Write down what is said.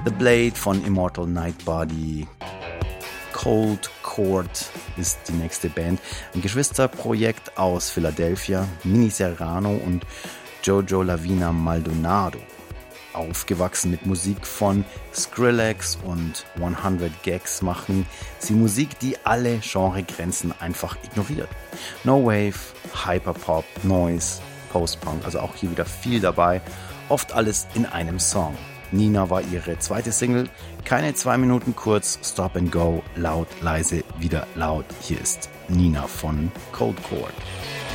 The Blade von Immortal Nightbody. Cold Chord ist die nächste Band. Ein Geschwisterprojekt aus Philadelphia. Mini Serrano und Jojo Lavina Maldonado. Aufgewachsen mit Musik von Skrillex und 100 Gags machen sie Musik, die alle Genregrenzen einfach ignoriert. No Wave, Hyperpop, Noise, Post-Punk, also auch hier wieder viel dabei, oft alles in einem Song. Nina war ihre zweite Single, keine 2 Minuten kurz, Stop and Go, laut, leise, wieder laut. Hier ist Nina von Cold Chord.